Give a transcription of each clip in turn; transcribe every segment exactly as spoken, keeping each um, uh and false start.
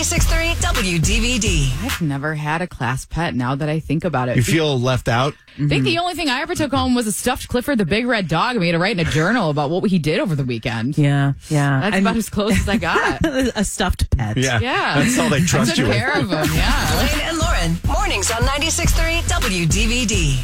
ninety-six point three W D V D. I've never had a class pet now that I think about it. You feel left out? I think the only thing I ever took home was a stuffed Clifford the Big Red Dog. I made to write in a journal about what he did over the weekend. Yeah, yeah. That's And about as close as I got. a stuffed pet. Yeah. Yeah. That's all they trust I took you with. care of him, yeah. Blaine and Lauren, mornings on ninety-six point three W D V D.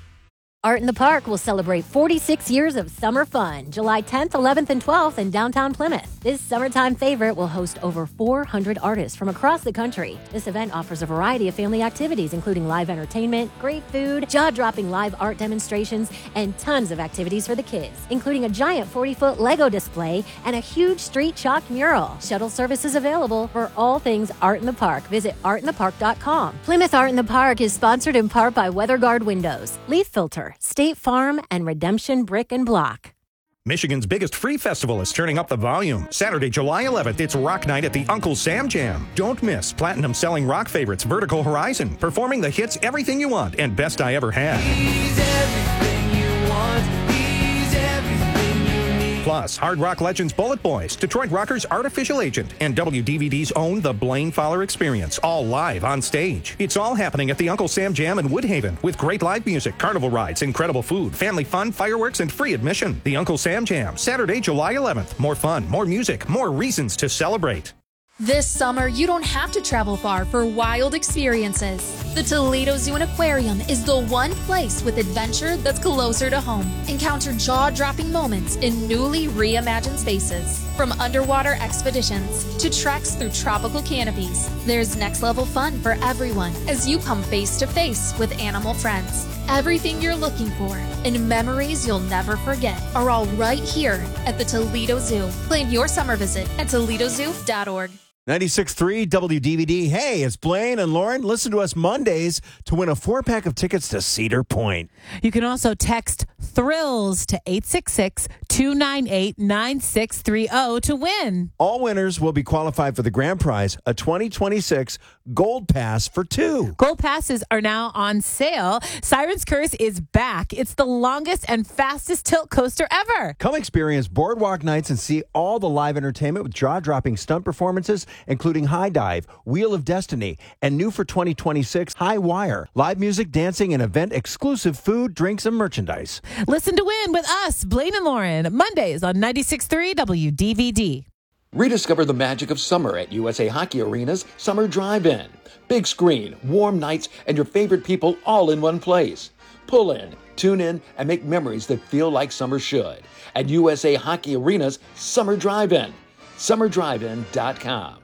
Art in the Park will celebrate forty-six years of summer fun, July tenth, eleventh, and twelfth in downtown Plymouth. This summertime favorite will host over four hundred artists from across the country. This event offers a variety of family activities, including live entertainment, great food, jaw-dropping live art demonstrations, and tons of activities for the kids, including a giant forty-foot Lego display and a huge street chalk mural. Shuttle service is available for all things Art in the Park. Visit art in the park dot com. Plymouth Art in the Park is sponsored in part by WeatherGuard Windows, Leaf Filter, State Farm, and Redemption Brick and Block. Michigan's biggest free festival is turning up the volume. Saturday, July eleventh, it's Rock Night at the Uncle Sam Jam. Don't miss platinum-selling rock favorites Vertical Horizon, performing the hits Everything You Want and Best I Ever Had. He's everything you want. He's everything you need. Plus, hard rock legends Bullet Boys, Detroit Rockers Artificial Agent, and W D V D's own The Blaine Fowler Experience, all live on stage. It's all happening at the Uncle Sam Jam in Woodhaven, with great live music, carnival rides, incredible food, family fun, fireworks, and free admission. The Uncle Sam Jam, Saturday, July eleventh. More fun, more music, more reasons to celebrate. This summer, you don't have to travel far for wild experiences. The Toledo Zoo and Aquarium is the one place with adventure that's closer to home. Encounter jaw-dropping moments in newly reimagined spaces. From underwater expeditions to treks through tropical canopies, there's next-level fun for everyone as you come face-to-face with animal friends. Everything you're looking for and memories you'll never forget are all right here at the Toledo Zoo. Plan your summer visit at toledo zoo dot org. ninety-six point three W D V D. Hey, it's Blaine and Lauren. Listen to us Mondays to win a four-pack of tickets to Cedar Point. You can also text THRILLS to eight six six, two nine eight, nine six three zero to win. All winners will be qualified for the grand prize, a twenty twenty-six Gold Pass for two. Gold passes are now on sale. Siren's Curse is back. It's the longest and fastest tilt coaster ever. Come experience Boardwalk Nights and see all the live entertainment with jaw-dropping stunt performances, including High Dive, Wheel of Destiny, and new for twenty twenty-six, High Wire. Live music, dancing, and event-exclusive food, drinks, and merchandise. Listen to win with us, Blaine and Lauren, Mondays on ninety-six point three W D V D. Rediscover the magic of summer at U S A Hockey Arena's Summer Drive-In. Big screen, warm nights, and your favorite people all in one place. Pull in, tune in, and make memories that feel like summer should at U S A Hockey Arena's Summer Drive-In. summer drive in dot com.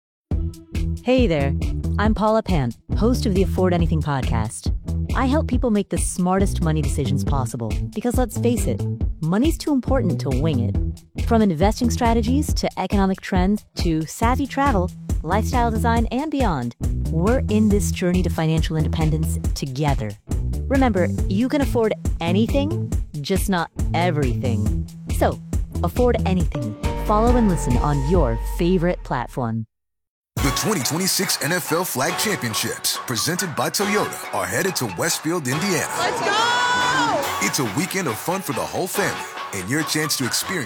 Hey there, I'm Paula Pant, host of the Afford Anything podcast. I help people make the smartest money decisions possible because, let's face it, money's too important to wing it. From investing strategies to economic trends to savvy travel, lifestyle design, and beyond, we're in this journey to financial independence together. Remember, you can afford anything, just not everything. So, afford anything. Follow and listen on your favorite platform. The twenty twenty-six N F L Flag Championships, presented by Toyota, are headed to Westfield, Indiana. Let's go! It's a weekend of fun for the whole family and your chance to experience